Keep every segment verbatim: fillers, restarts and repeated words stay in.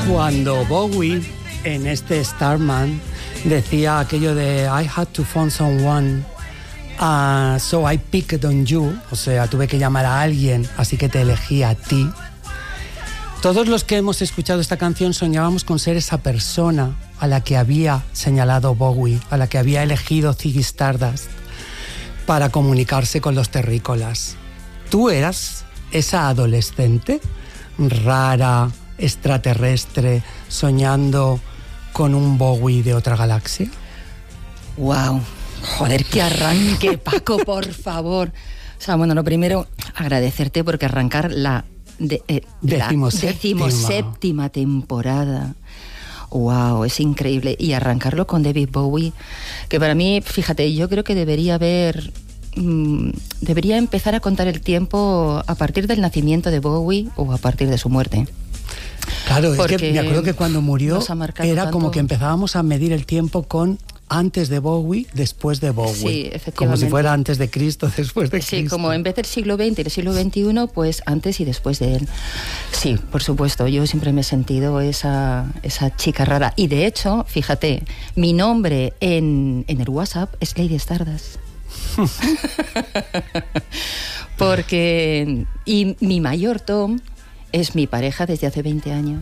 Cuando Bowie en este Starman decía aquello de I had to phone someone, uh, so I picked on you, o sea, tuve que llamar a alguien, así que te elegí a ti. Todos los que hemos escuchado esta canción soñábamos con ser esa persona a la que había señalado Bowie, a la que había elegido Ziggy Stardust para comunicarse con los terrícolas. ¿Tú eras esa adolescente rara, extraterrestre, soñando con un Bowie de otra galaxia? ¡Wow! Joder, qué arranque, Paco, por favor. O sea, bueno, lo primero, agradecerte porque arrancar la, de, eh, decimoséptima. la decimoséptima temporada. ¡Wow! Es increíble. Y arrancarlo con David Bowie, que para mí, fíjate, yo creo que debería haber... Mmm, debería empezar a contar el tiempo a partir del nacimiento de Bowie o a partir de su muerte. Claro, porque es que me acuerdo que cuando murió era tanto... como que empezábamos a medir el tiempo con antes de Bowie, después de Bowie. Sí, efectivamente. Como si fuera antes de Cristo, después de sí, Cristo. Sí, como en vez del siglo veinte y del siglo veintiuno, pues antes y después de él. Sí, por supuesto, yo siempre me he sentido esa, esa chica rara. Y de hecho, fíjate, mi nombre en, en el WhatsApp es Lady Stardust. Porque... Y mi mayor Tom es mi pareja desde hace veinte años.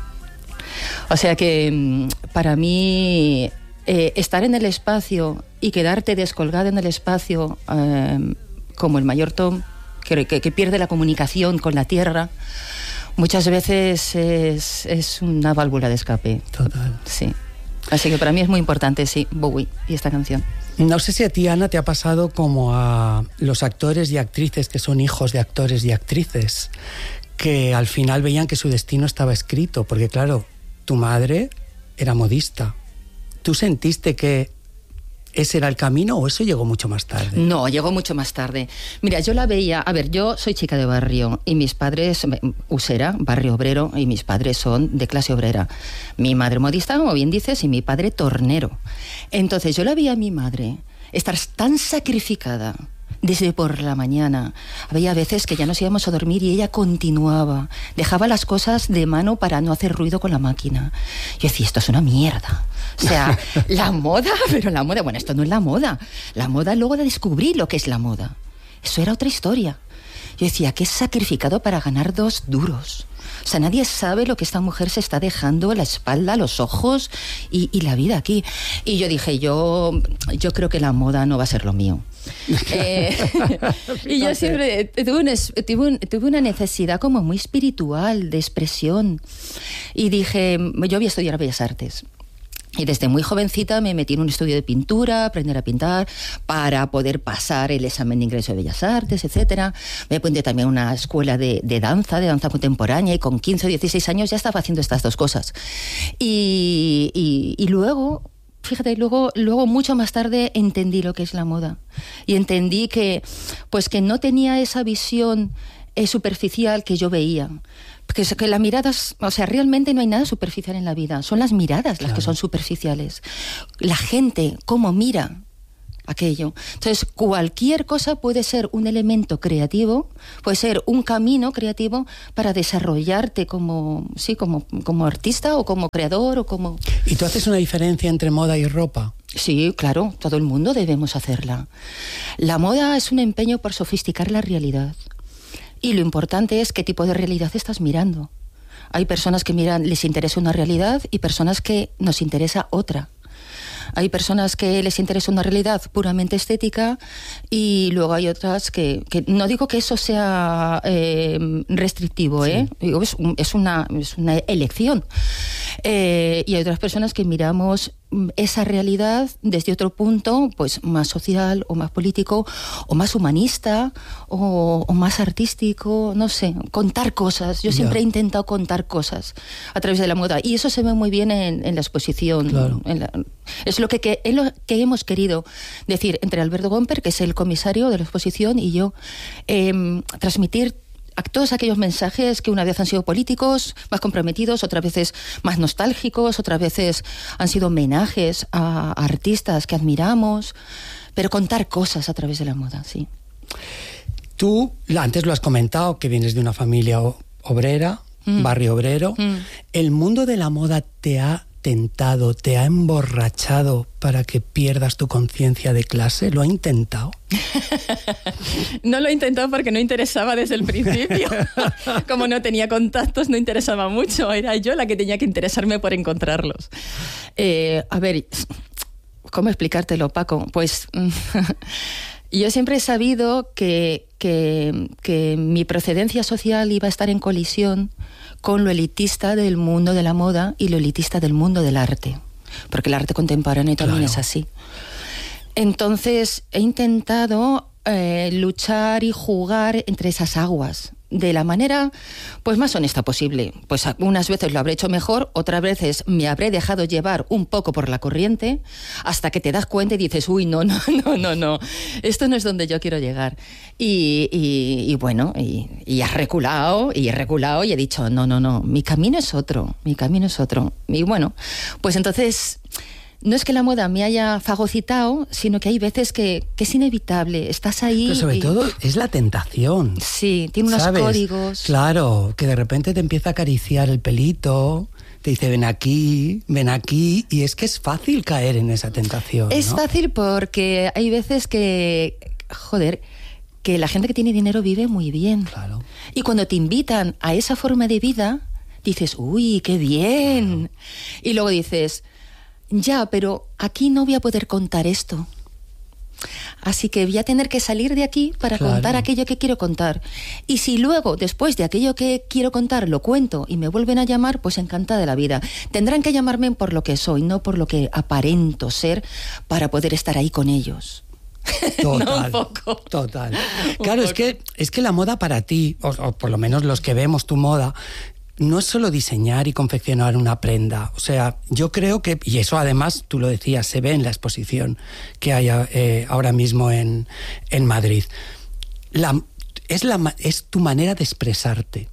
O sea que para mí eh, estar en el espacio y quedarte descolgado en el espacio eh, como el mayor Tom, que, que, que pierde la comunicación con la Tierra, muchas veces es, es una válvula de escape. Total. Sí. Así que para mí es muy importante, sí, Bowie y esta canción. No sé si a ti, Ana, te ha pasado como a los actores y actrices que son hijos de actores y actrices, que al final veían que su destino estaba escrito, porque claro, tu madre era modista. ¿Tú sentiste que ese era el camino o eso llegó mucho más tarde? No, llegó mucho más tarde. Mira, yo la veía... A ver, yo soy chica de barrio y mis padres... Usera, barrio obrero, y mis padres son de clase obrera. Mi madre modista, como bien dices, y mi padre tornero. Entonces yo la veía a mi madre estar tan sacrificada desde por la mañana. Había veces que ya nos íbamos a dormir y ella continuaba. Dejaba las cosas de mano para no hacer ruido con la máquina. Yo decía, esto es una mierda. O sea, la moda, pero la moda... Bueno, esto no es la moda. La moda luego de descubrir lo que es la moda. Eso era otra historia. Yo decía, qué sacrificado para ganar dos duros. O sea, nadie sabe lo que esta mujer se está dejando, la espalda, los ojos y, y la vida aquí. Y yo dije, yo, yo creo que la moda no va a ser lo mío. eh, y yo siempre tuve, un, tuve, un, tuve una necesidad como muy espiritual, de expresión. Y dije, yo voy a estudiar Bellas Artes. Y desde muy jovencita me metí en un estudio de pintura, aprender a pintar, para poder pasar el examen de ingreso de Bellas Artes, etcétera. Me apunté también a una escuela de, de danza, de danza contemporánea, y con quince o dieciséis años ya estaba haciendo estas dos cosas. Y, y, y luego... Fíjate, luego, luego mucho más tarde entendí lo que es la moda. Y entendí que, pues que no tenía esa visión eh, superficial que yo veía. Que, que la mirada, o sea, realmente no hay nada superficial en la vida. Son las miradas claro. las que son superficiales. La gente, cómo mira aquello. Entonces, cualquier cosa puede ser un elemento creativo, puede ser un camino creativo para desarrollarte como, sí, como, como artista o como creador o como... ¿Y tú haces una diferencia entre moda y ropa? Sí, claro, todo el mundo debemos hacerla. La moda es un empeño por sofisticar la realidad. Y lo importante es qué tipo de realidad estás mirando. Hay personas que miran, les interesa una realidad y personas que nos interesa otra. Hay personas que les interesa una realidad puramente estética y luego hay otras que... que no digo que eso sea eh, restrictivo, ¿eh? Sí. Digo, es, un, es, una, es una elección. Eh, y hay otras personas que miramos esa realidad desde otro punto, pues más social o más político o más humanista o, o más artístico, no sé, contar cosas. Yo siempre yeah. he intentado contar cosas a través de la moda y eso se ve muy bien en, en la exposición. Claro. En la, es lo que, que, es lo que hemos querido decir entre Alberto Gomper, que es el comisario de la exposición, y yo, eh, transmitir a todos aquellos mensajes que una vez han sido políticos, más comprometidos, otras veces más nostálgicos, otras veces han sido homenajes a, a artistas que admiramos, pero contar cosas a través de la moda, sí. Tú, antes lo has comentado, que vienes de una familia obrera, mm. barrio obrero, mm. ¿El mundo de la moda te ha tentado, te ha emborrachado para que pierdas tu conciencia de clase? ¿Lo ha intentado? No lo he intentado porque no interesaba desde el principio. Como no tenía contactos, no interesaba mucho. Era yo la que tenía que interesarme por encontrarlos. Eh, a ver, ¿cómo explicártelo, Paco? Pues yo siempre he sabido que, que, que mi procedencia social iba a estar en colisión con lo elitista del mundo de la moda y lo elitista del mundo del arte, porque el arte contemporáneo también claro. es así. Entonces he intentado eh, luchar y jugar entre esas aguas de la manera pues más honesta posible. Pues unas veces lo habré hecho mejor, otras veces me habré dejado llevar un poco por la corriente, hasta que te das cuenta y dices, uy, no, no, no, no, no, esto no es donde yo quiero llegar. Y, y, y bueno, y, y has reculado, y he reculado y he dicho, no, no, no, mi camino es otro, mi camino es otro. Y bueno, pues entonces... No es que la moda me haya fagocitado, sino que hay veces que, que es inevitable. Estás ahí... Pero sobre y... todo es la tentación. Sí, tiene unos ¿sabes? códigos. Claro, que de repente te empieza a acariciar el pelito, te dice ven aquí, ven aquí, y es que es fácil caer en esa tentación. Es ¿no? fácil porque hay veces que, joder, que la gente que tiene dinero vive muy bien. Claro. Y cuando te invitan a esa forma de vida, dices, uy, qué bien. Claro. Y luego dices... Ya, pero aquí no voy a poder contar esto. Así que voy a tener que salir de aquí para claro. contar aquello que quiero contar. Y si luego, después de aquello que quiero contar, lo cuento y me vuelven a llamar, pues encantada de la vida. Tendrán que llamarme por lo que soy, no por lo que aparento ser, para poder estar ahí con ellos. Total, no, un poco. Total. Claro, es que, es que la moda para ti, o, o por lo menos los que vemos tu moda, no es solo diseñar y confeccionar una prenda. O sea, yo creo que, y eso además, tú lo decías, se ve en la exposición que hay eh, ahora mismo en, en Madrid. La, es, la, es tu manera de expresarte.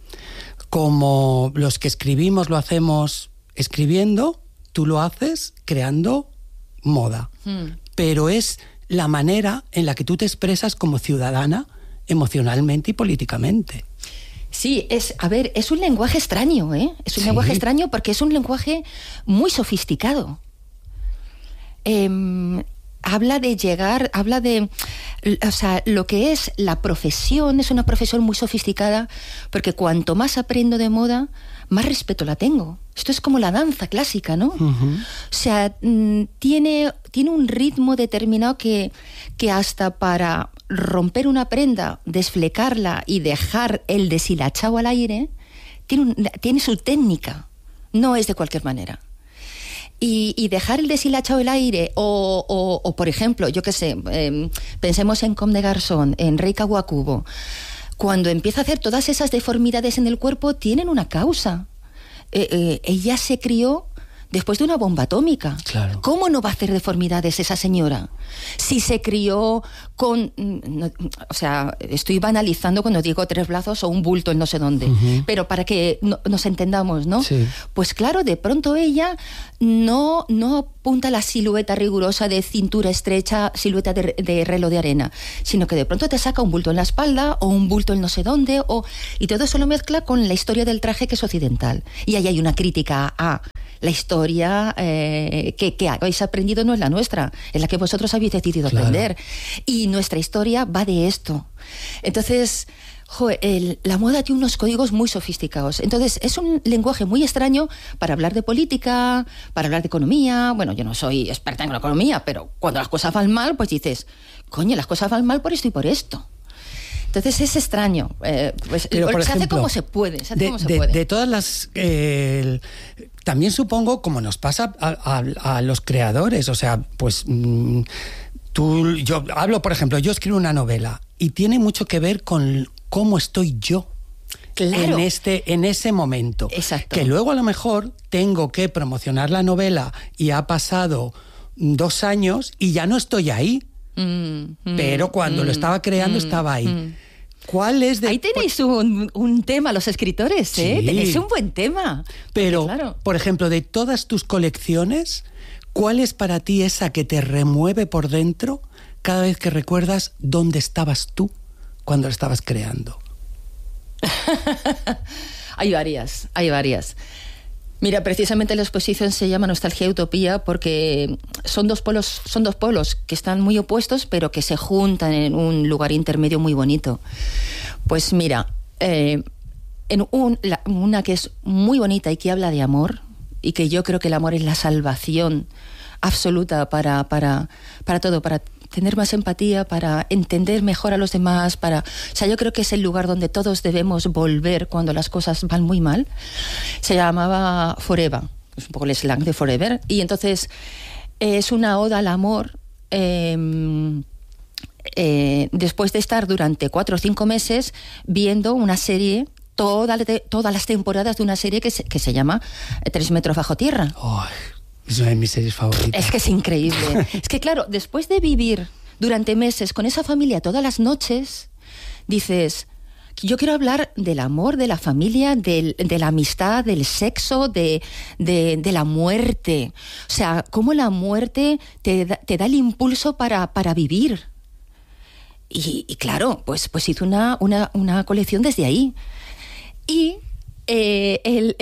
Como los que escribimos lo hacemos escribiendo, tú lo haces creando moda. Hmm. Pero es la manera en la que tú te expresas como ciudadana, emocionalmente y políticamente. Sí, es, a ver, es un lenguaje extraño, ¿eh? Es un sí. lenguaje extraño porque es un lenguaje muy sofisticado. Eh, habla de llegar, habla de... O sea, lo que es la profesión es una profesión muy sofisticada porque cuanto más aprendo de moda, más respeto la tengo. Esto es como la danza clásica, ¿no? Uh-huh. O sea, mmm, tiene, tiene un ritmo determinado que, que hasta para... romper una prenda, desflecarla y dejar el deshilachado al aire, tiene, un, tiene su técnica, no es de cualquier manera. Y, y dejar el deshilachado al aire, o, o, o por ejemplo, yo qué sé, eh, pensemos en Comme des Garçons, en Rei Kawakubo, cuando empieza a hacer todas esas deformidades en el cuerpo, tienen una causa. Eh, eh, ella se crió después de una bomba atómica. Claro. ¿Cómo no va a hacer deformidades esa señora? Si se crió con... No, o sea, estoy banalizando cuando digo tres brazos o un bulto en no sé dónde. Uh-huh. Pero para que no, nos entendamos, ¿no? Sí. Pues claro, de pronto ella no, no apunta a la silueta rigurosa de cintura estrecha, silueta de, de reloj de arena, sino que de pronto te saca un bulto en la espalda o un bulto en no sé dónde, o, y todo eso lo mezcla con la historia del traje que es occidental. Y ahí hay una crítica a... La historia eh, que, que habéis aprendido no es la nuestra, es la que vosotros habéis decidido claro. aprender. Y nuestra historia va de esto. Entonces, joder, el, la moda tiene unos códigos muy sofisticados. Entonces, es un lenguaje muy extraño para hablar de política, para hablar de economía. Bueno, yo no soy experta en la economía, pero cuando las cosas van mal, pues dices, coño, las cosas van mal por esto y por esto. Entonces es extraño. Eh, pues, Pero, por se ejemplo, hace como se puede. Se hace de, como se de, puede. de todas las... Eh, también supongo, como nos pasa a, a, a los creadores, o sea, pues mmm, tú, yo hablo, por ejemplo, yo escribo una novela y tiene mucho que ver con cómo estoy yo. Claro. En, este, en ese momento. Exacto. Que luego a lo mejor tengo que promocionar la novela y ha pasado dos años y ya no estoy ahí. Mm, mm, pero cuando mm, lo estaba creando mm, estaba ahí. Mm. ¿Cuál es de... Ahí tenéis un, un tema, los escritores, ¿eh? Sí. Tenéis un buen tema. Pero, porque, claro. por ejemplo, de todas tus colecciones, ¿cuál es para ti esa que te remueve por dentro cada vez que recuerdas dónde estabas tú cuando lo estabas creando? Hay varias, hay varias. Mira, precisamente la exposición se llama Nostalgia y Utopía porque son dos polos, son dos polos que están muy opuestos, pero que se juntan en un lugar intermedio muy bonito. Pues mira, eh, en un, la, una que es muy bonita y que habla de amor, y que yo creo que el amor es la salvación absoluta para, para, para todo, para tener más empatía, para entender mejor a los demás, para, o sea, yo creo que es el lugar donde todos debemos volver cuando las cosas van muy mal. Se llamaba Forever, es un poco el slang de Forever, y entonces eh, es una oda al amor. Eh, eh, después de estar durante cuatro o cinco meses viendo una serie, toda, todas las temporadas de una serie que se, que se llama Tres metros bajo tierra. Oh. Es una de mis series favoritas. Es que es increíble. Es que claro, después de vivir durante meses con esa familia todas las noches, dices, yo quiero hablar del amor, de la familia, del, de la amistad, del sexo, de, de, de la muerte. O sea, cómo la muerte te da, te da el impulso para, para vivir. Y, y claro, pues, pues hizo una, una, una colección desde ahí. Y... Eh, el,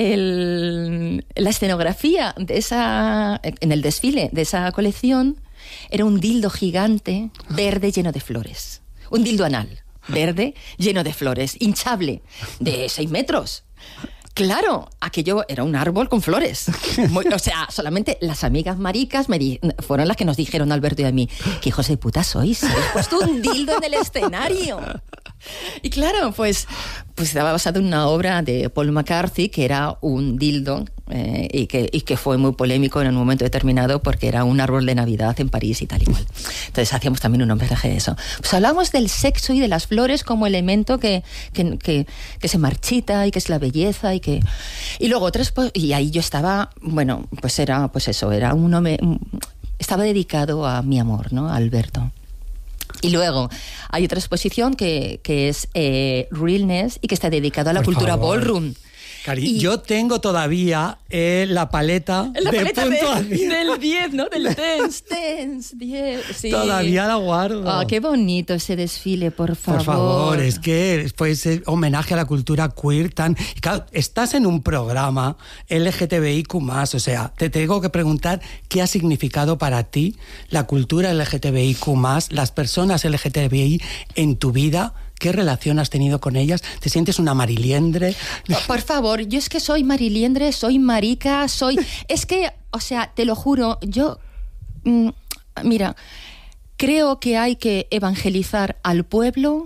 el, la escenografía de esa, en el desfile de esa colección era un dildo gigante verde lleno de flores, un dildo anal verde lleno de flores, hinchable, de seis metros. Claro, aquello era un árbol con flores. Muy, o sea, solamente las amigas maricas me di, fueron las que nos dijeron, Alberto y a mí, qué hijos de puta sois, habéis puesto un dildo en el escenario. Y claro, pues, pues estaba basado en una obra de Paul McCarthy, que era un dildo, eh, y, que, y que fue muy polémico en un momento determinado porque era un árbol de Navidad en París y tal y cual. Entonces hacíamos también un homenaje de eso. Pues hablamos del sexo y de las flores como elemento que, que, que, que se marchita y que es la belleza y que... Y luego otras... Y ahí yo estaba, bueno, pues era, pues eso, era un hombre... Estaba dedicado a mi amor, ¿no? A Alberto. Y luego hay otra exposición que, que es eh, Realness y que está dedicada a la Por cultura favor. Ballroom. Cari, y yo tengo todavía eh, la paleta, la de paleta puntuación. De, del diez, ¿no? Del dance, dance, diez. Sí. Todavía la guardo. Oh, qué bonito ese desfile, por favor. Por favor, es que fue ese homenaje a la cultura queer tan... Claro, estás en un programa L G T B I Q más, o sea, te tengo que preguntar qué ha significado para ti la cultura L G T B I Q más, las personas L G T B I en tu vida. ¿Qué relación has tenido con ellas? ¿Te sientes una mariliendre? Por favor, yo es que soy mariliendre, soy marica, soy... Es que, o sea, te lo juro, yo... Mmm, mira, creo que hay que evangelizar al pueblo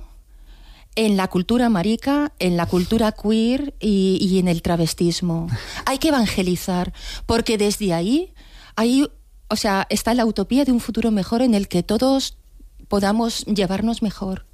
en la cultura marica, en la cultura queer y, y en el travestismo. Hay que evangelizar, porque desde ahí, ahí, o sea, está la utopía de un futuro mejor en el que todos podamos llevarnos mejor.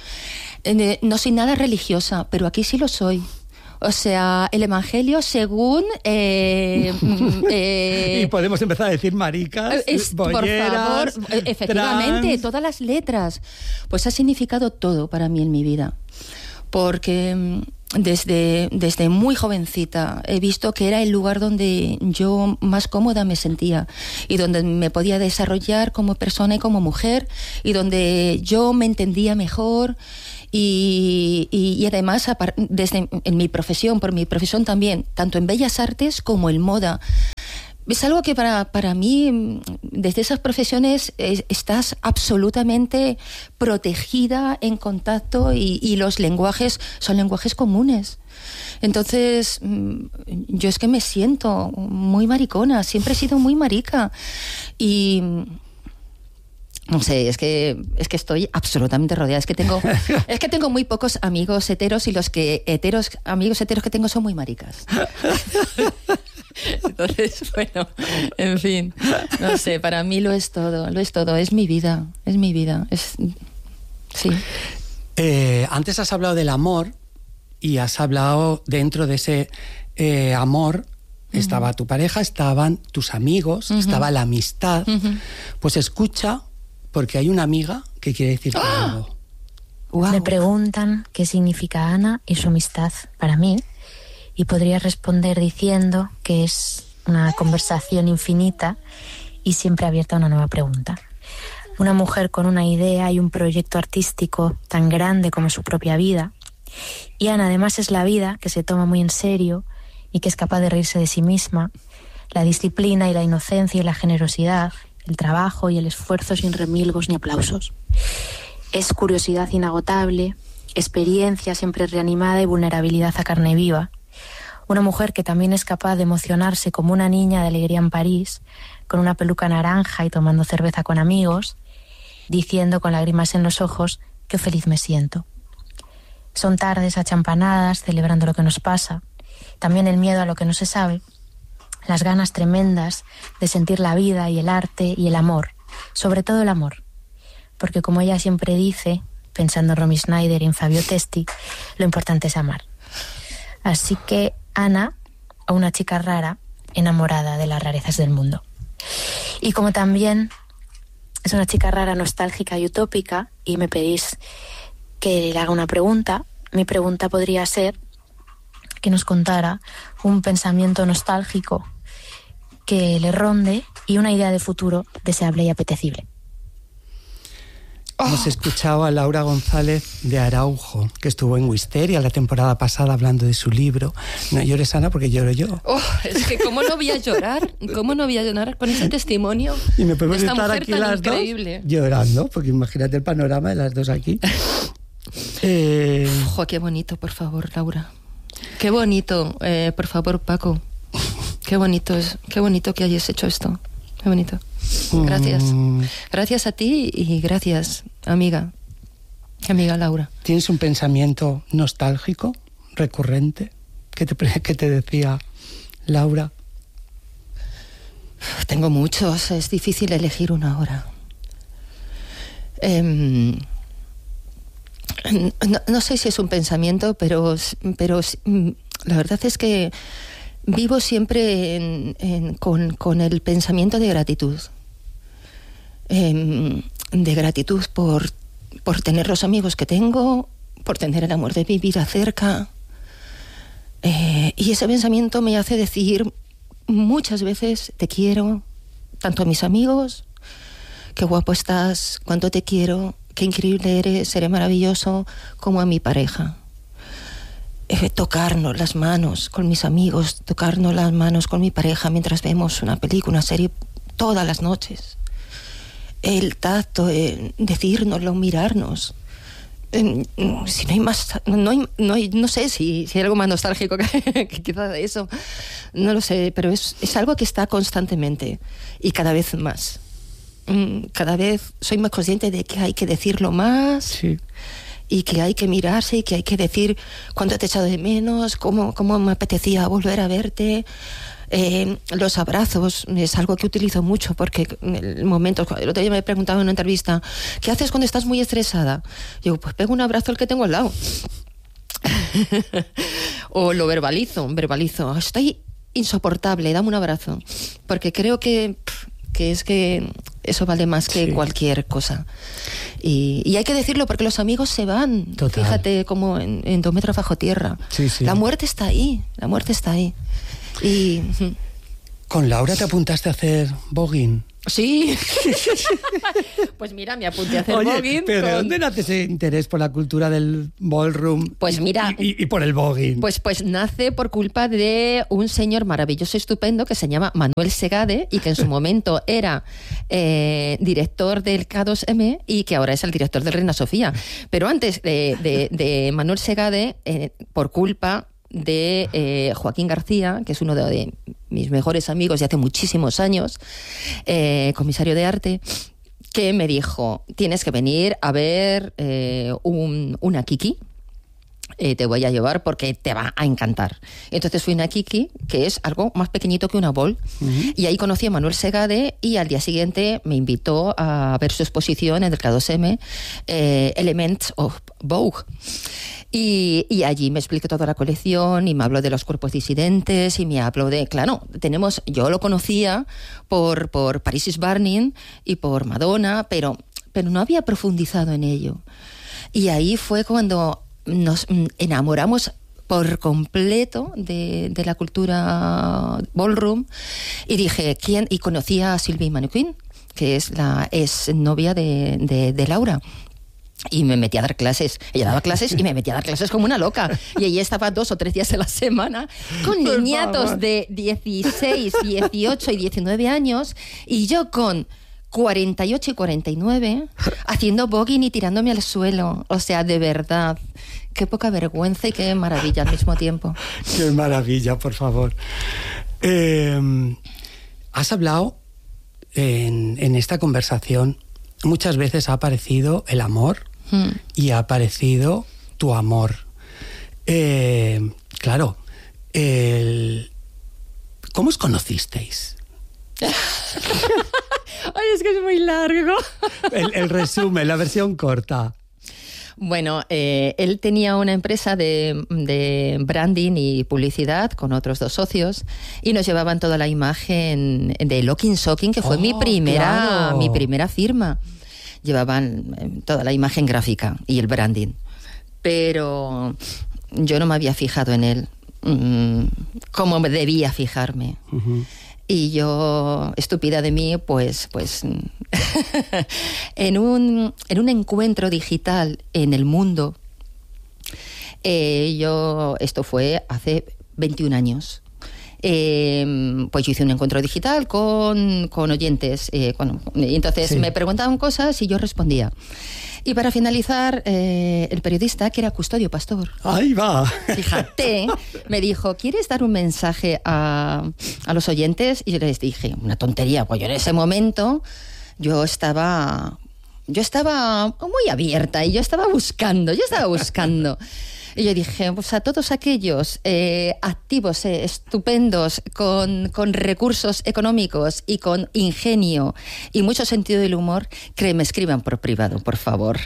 No soy nada religiosa, pero aquí sí lo soy. O sea, el evangelio según... Eh, eh, y podemos empezar a decir maricas, es, bolleras, por favor, efectivamente, trans. Todas las letras. Pues ha significado todo para mí en mi vida. Porque desde, desde muy jovencita he visto que era el lugar donde yo más cómoda me sentía y donde me podía desarrollar como persona y como mujer y donde yo me entendía mejor. Y, y, y además, desde en mi profesión, por mi profesión también, tanto en Bellas Artes como en moda, es algo que para, para mí, desde esas profesiones, es, estás absolutamente protegida, en contacto, y, y los lenguajes son lenguajes comunes. Entonces, yo es que me siento muy maricona, siempre he sido muy marica. Y... No sé, es que es que estoy absolutamente rodeada. Es que tengo, es que tengo muy pocos amigos heteros y los que heteros, amigos heteros que tengo son muy maricas. Entonces, bueno, en fin, no sé, para mí lo es todo, lo es todo, es mi vida, es mi vida, es sí. Eh, antes has hablado del amor y has hablado dentro de ese eh, amor. Uh-huh. Estaba tu pareja, estaban tus amigos, uh-huh. estaba la amistad. Uh-huh. Pues escucha. Porque hay una amiga que quiere decir ¡Ah! algo. Wow. Me preguntan qué significa Ana y su amistad para mí, y podría responder diciendo que es una conversación infinita y siempre abierta a una nueva pregunta. Una mujer con una idea y un proyecto artístico tan grande como su propia vida. Y Ana además es la vida, que se toma muy en serio y que es capaz de reírse de sí misma, la disciplina y la inocencia y la generosidad, el trabajo y el esfuerzo sin remilgos ni aplausos. Es curiosidad inagotable, experiencia siempre reanimada y vulnerabilidad a carne viva. Una mujer que también es capaz de emocionarse como una niña de alegría en París, con una peluca naranja y tomando cerveza con amigos, diciendo con lágrimas en los ojos qué feliz me siento. Son tardes achampanadas celebrando lo que nos pasa, también el miedo a lo que no se sabe, las ganas tremendas de sentir la vida y el arte y el amor, sobre todo el amor, porque como ella siempre dice, pensando en Romy Schneider y en Fabio Testi, lo importante es amar. Así que Ana, a una chica rara, enamorada de las rarezas del mundo. Y como también es una chica rara, nostálgica y utópica, y me pedís que le haga una pregunta, mi pregunta podría ser que nos contara un pensamiento nostálgico que le ronde y una idea de futuro deseable y apetecible. Oh. Hemos escuchado a Laura González de Araujo, que estuvo en Wisteria la temporada pasada hablando de su libro. No llores, Ana, porque lloro yo. Oh, es que cómo no voy a llorar, cómo no voy a llorar con ese testimonio. Y me podemos de esta estar mujer aquí tan las increíble. Dos llorando, porque imagínate el panorama de las dos aquí. eh... Ojo, qué bonito, por favor, Laura. Qué bonito, eh, por favor, Paco. Qué bonito es, qué bonito que hayas hecho esto. Qué bonito. Gracias. Mm. Gracias a ti y gracias, amiga. Amiga Laura. ¿Tienes un pensamiento nostálgico, recurrente, que te, que te decía Laura? Tengo muchos, es difícil elegir una ahora. Eh, no, no sé si es un pensamiento, pero, pero la verdad es que vivo siempre en, en, con, con el pensamiento de gratitud. Eh, de gratitud por, por tener los amigos que tengo, por tener el amor de mi vida cerca. Eh, y ese pensamiento me hace decir muchas veces te quiero, tanto a mis amigos, qué guapo estás, cuánto te quiero, qué increíble eres, seré maravilloso, como a mi pareja. Eh, tocarnos las manos con mis amigos, tocarnos las manos con mi pareja mientras vemos una película, una serie, todas las noches. El tacto, eh, decírnoslo, mirarnos. Eh, si no hay más, no, hay, no, hay, no sé si, si hay algo más nostálgico que, que quizás de eso, no lo sé, pero es, es algo que está constantemente y cada vez más. Cada vez soy más consciente de que hay que decirlo más. Sí. Y que hay que mirarse y que hay que decir cuánto te he echado de menos, cómo, cómo me apetecía volver a verte. Eh, los abrazos es algo que utilizo mucho porque en el momento, el otro día me preguntaba en una entrevista, ¿qué haces cuando estás muy estresada? Yo digo, pues pego un abrazo al que tengo al lado. O lo verbalizo, verbalizo, estoy insoportable, dame un abrazo. Porque creo que, que es que eso vale más que sí. cualquier cosa. Y, y hay que decirlo porque los amigos se van. Total. Fíjate como en, en dos metros bajo tierra. Sí, sí. La muerte está ahí, la muerte está ahí. Y ¿con Laura te apuntaste a hacer voguing? Sí. Pues mira, me apunté a hacer Oye, voguing. ¿pero con... de dónde nace ese interés por la cultura del ballroom? Pues mira... Y, y, y por el voguing. Pues, pues nace por culpa de un señor maravilloso y estupendo que se llama Manuel Segade y que en su momento era eh, director del K dos M y que ahora es el director del Reina Sofía. Pero antes de, de, de Manuel Segade, eh, por culpa... de eh, Joaquín García, que es uno de, de mis mejores amigos de hace muchísimos años, eh, comisario de arte, que me dijo, tienes que venir a ver eh, un, una Kiki, eh, te voy a llevar porque te va a encantar. Entonces fui a una Kiki, que es algo más pequeñito que una bol, uh-huh. y ahí conocí a Manuel Segade y al día siguiente me invitó a ver su exposición en el K dos M, eh, Elements of Vogue. Y, y allí me explicó toda la colección y me habló de los cuerpos disidentes y me habló de, claro, tenemos, yo lo conocía por, por Paris is Burning y por Madonna, pero, pero no había profundizado en ello. Y ahí fue cuando nos enamoramos por completo de, de la cultura ballroom y dije, ¿quién? Y conocí a Sylvie Mannequin, que es la ex novia de, de, de Laura. y me metí a dar clases. Ella daba clases y me metí a dar clases como una loca. Y ella estaba dos o tres días a la semana con niñatos de dieciséis, dieciocho y diecinueve años, y yo con cuarenta y ocho y cuarenta y nueve haciendo voguing y tirándome al suelo. O sea, de verdad, qué poca vergüenza y qué maravilla al mismo tiempo. Qué maravilla, por favor. Eh, has hablado en, en esta conversación, muchas veces ha aparecido el amor hmm. y ha aparecido tu amor. Eh, claro, el, ¿cómo os conocisteis? Ay, es que es muy largo. El, el resumen, la versión corta. Bueno, eh, él tenía una empresa de, de branding y publicidad con otros dos socios y nos llevaban toda la imagen de Locking Shocking, que fue oh, mi primera, claro. mi primera firma. Llevaban toda la imagen gráfica y el branding. Pero yo no me había fijado en él mmm, como debía fijarme. Uh-huh. Y yo, estúpida de mí, pues, pues en, un, en un encuentro digital en el mundo, eh, yo, esto fue hace veintiún años, eh, pues yo hice un encuentro digital con, con oyentes, eh, con, y entonces sí. me preguntaban cosas y yo respondía. Y para finalizar, eh, el periodista, que era Custodio Pastor, ¡ahí va! Fíjate, me dijo, ¿quieres dar un mensaje a, a los oyentes? Y yo les dije, una tontería, pues yo en ese momento, yo estaba, yo estaba muy abierta y yo estaba buscando, yo estaba buscando. Y yo dije, pues a todos aquellos eh, activos, eh, estupendos, con, con recursos económicos y con ingenio y mucho sentido del humor, que me escriban por privado, por favor.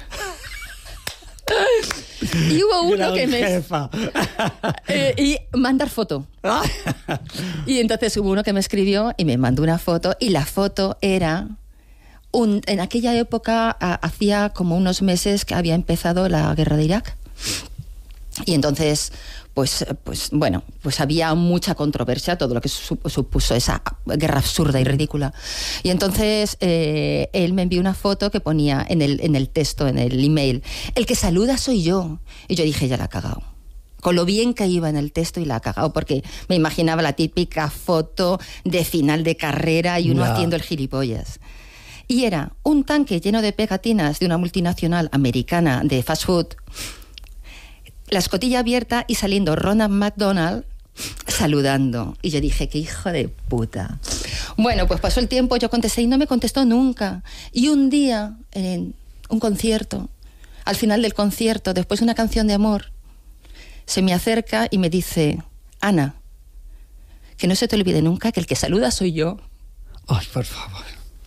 Y hubo uno Gran que me... jefa. Eh, y mandar foto. Y entonces hubo uno que me escribió y me mandó una foto, y la foto era... Un, en aquella época, a, hacía como unos meses que había empezado la guerra de Irak. Y entonces, pues, pues bueno, pues había mucha controversia, todo lo que supuso esa guerra absurda y ridícula. Y entonces eh, él me envió una foto que ponía en el, en el texto, en el email, el que saluda soy yo. Y yo dije, ya la ha cagado. Con lo bien que iba en el texto, y la ha cagado, porque me imaginaba la típica foto de final de carrera y uno yeah. haciendo el gilipollas. Y era un tanque lleno de pegatinas de una multinacional americana de fast food, la escotilla abierta y saliendo Ronald McDonald saludando. Y yo dije, qué hijo de puta. Bueno, pues pasó el tiempo, yo contesté y no me contestó nunca. Y un día, en un concierto, al final del concierto, después de una canción de amor, se me acerca y me dice, Ana, que no se te olvide nunca que el que saluda soy yo. Ay, por favor.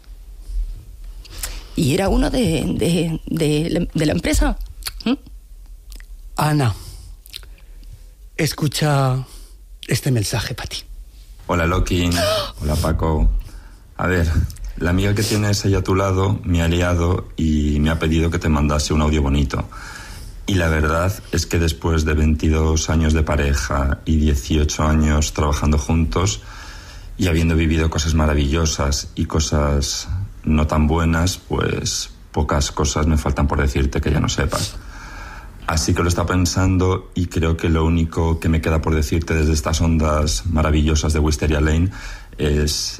Y era uno de, de, de, de la empresa. ¿Mm? Ana, escucha este mensaje para ti. Hola, Locking. Hola, Paco. A ver, la amiga que tienes ahí a tu lado me ha liado y me ha pedido que te mandase un audio bonito. Y la verdad es que después de veintidós años de pareja y dieciocho años trabajando juntos y habiendo vivido cosas maravillosas y cosas no tan buenas, pues pocas cosas me faltan por decirte que ya no sepas. Así que lo está pensando y creo que lo único que me queda por decirte desde estas ondas maravillosas de Wisteria Lane es